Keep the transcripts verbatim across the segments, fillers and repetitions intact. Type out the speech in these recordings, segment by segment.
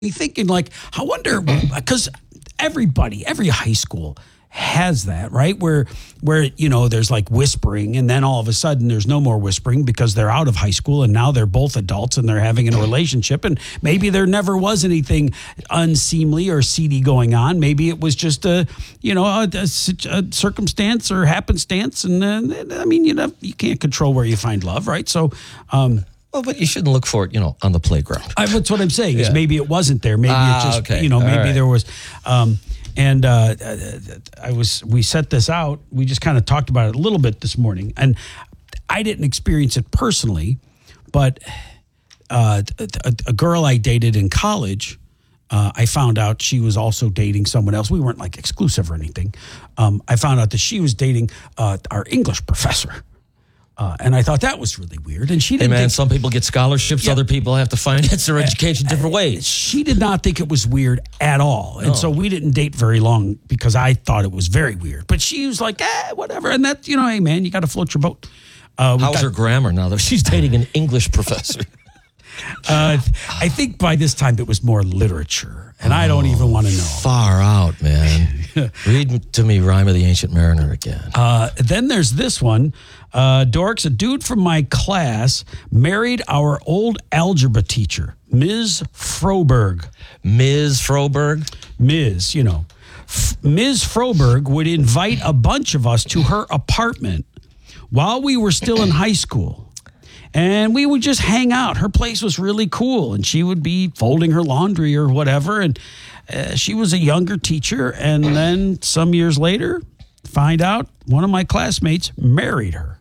me thinking, like, I wonder, because everybody, every high school has that, right? Where, where, you know, there's like whispering, and then all of a sudden there's no more whispering because they're out of high school and now they're both adults and they're having a relationship, and maybe there never was anything unseemly or seedy going on. Maybe it was just a, you know, a, a, a circumstance or happenstance, and uh, I mean, you know, you can't control where you find love, right? So, um, well, but you shouldn't look for it, you know, on the playground. I, that's what I'm saying. Yeah. Is maybe it wasn't there. Maybe Ah, it just, okay. you know, maybe right. there was. Um, and uh, I was, we set this out. We just kind of talked about it a little bit this morning, and I didn't experience it personally, but uh, a, a girl I dated in college, uh, I found out she was also dating someone else. We weren't like exclusive or anything. Um, I found out that she was dating uh, our English professor. Uh, and I thought that was really weird. And she Hey, didn't man, think, some people get scholarships. Yeah. Other people have to finance their education different ways. she did not think it was weird at all. And No. so we didn't date very long because I thought it was very weird. But she was like, eh, whatever. And that, you know, hey, man, you got to float your boat. Uh, we How's got- her grammar now that she's dating an English professor? uh, I think by this time it was more literature. And I don't even want to know. Far out, man. Read to me Rhyme of the Ancient Mariner again. Uh, then there's this one. Uh, Dorks, a dude from my class married our old algebra teacher, Miz Froberg. Miz Froberg? Miz, you know. F- Miz Froberg would invite a bunch of us to her apartment while we were still in high school. And we would just hang out. Her place was really cool, and she would be folding her laundry or whatever. And uh, she was a younger teacher. And then some years later, find out one of my classmates married her.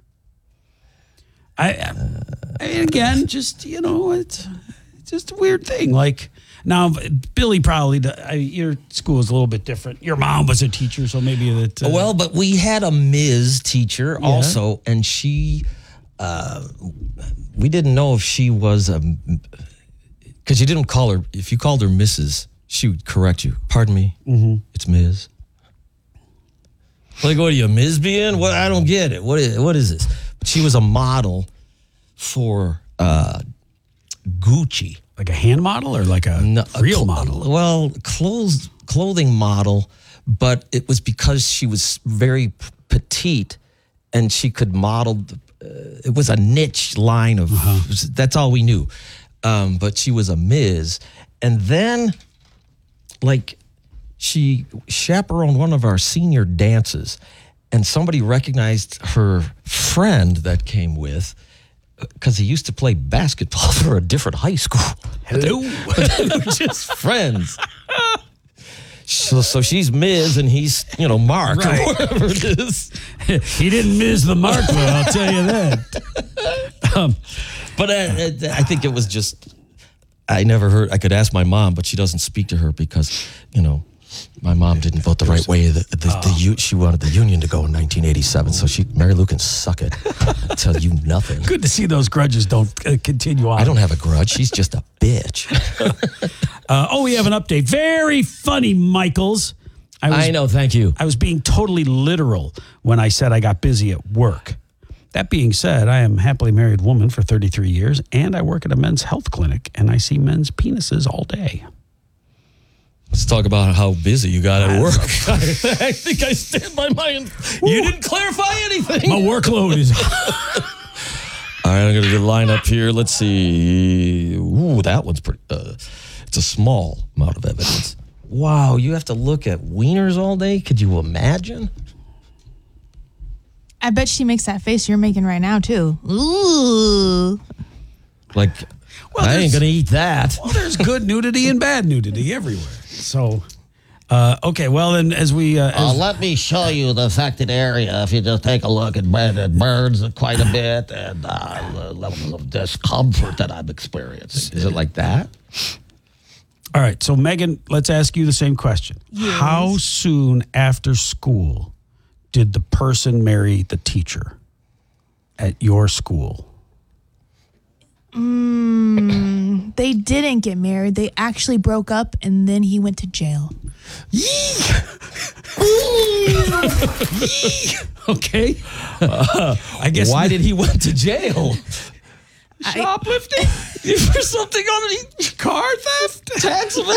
I, I again, just, you know, it's, it's just a weird thing. Like, now, Billy probably, I, your school is a little bit different. Your mom was a teacher, so maybe that. Uh, Well, but we had a Miz teacher also, and she, uh, we didn't know if she was a, because you didn't call her, if you called her Missus, she would correct you. Pardon me, mm-hmm. It's Miz. Like, what are you, Miz being? What? I don't get it. What is, what is this? She was a model for uh, Gucci. like a hand model or like a No, a real cl- model? Well, clothes, clothing model, but it was because she was very p- petite and she could model. Uh, it was a niche line of, Uh-huh. that's all we knew. Um, but she was a Miz. And then, like, she chaperoned one of our senior dances, and somebody recognized her friend that came with, because he used to play basketball for a different high school. Hello. They were just friends. So, so she's Miz and he's, you know, Mark Right. or whatever it is. He didn't miss the mark, though, I'll tell you that. Um, But I, I think it was just, I never heard, I could ask my mom, but she doesn't speak to her because, you know, my mom didn't vote the right way. The, the, the, U- she wanted the union to go in nineteen eighty-seven. So she, Mary Lou can suck it. I'll tell you nothing. good to see those grudges don't uh, continue on. I don't have a grudge. She's just a bitch. Uh, oh, we have an update. Very funny, Michaels. I, was, I know. Thank you. I was being totally literal when I said I got busy at work. That being said, I am a happily married woman for thirty-three years, and I work at a men's health clinic, and I see men's penises all day. Let's talk about how busy you got at work. I think I stand by my. You didn't clarify anything. My workload is... All right, I'm going to get a line up here. Let's see. Ooh, that one's pretty. Uh, it's a small amount of evidence. Wow, you have to look at wieners all day? Could you imagine? I bet she makes that face you're making right now, too. Ooh. Like, Well, I ain't there's- going to eat that. Well, there's good nudity and bad nudity everywhere. So, uh, okay, well, then as we... Uh, Uh, as, let me show you the affected area. If you just take a look at it, it burns quite a bit, and uh, the level of discomfort that I'm experiencing. Is it like that? all right, so Megan, let's ask you the same question. How soon after school did the person marry the teacher at your school? Mm, they didn't get married. They actually broke up, and then he went to jail. Okay. Uh, I guess... Why did he went to jail? Shoplifting? For something on the car theft? Tax evasion?